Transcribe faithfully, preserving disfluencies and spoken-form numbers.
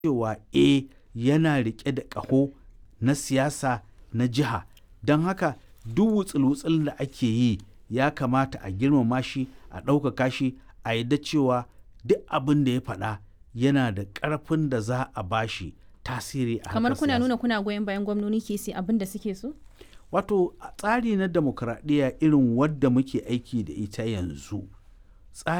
cewa eh yana riƙe da ƙaho na siyasa na jiha. Don haka duk wutsul-wutsul da ake yi ya kamata a girmama shi, a ɗaukaka shi, a yarda cewa duk abin da ya faɗa yana da ƙarfin da za a ba shi tasiri a harkar siyasa. Kamar kuna nuna kuna goyon bayan gwamnoni ke su abin da suke so? Wato a tsari na demokradiyya irin wadda muke aiki da ita yanzu, tsari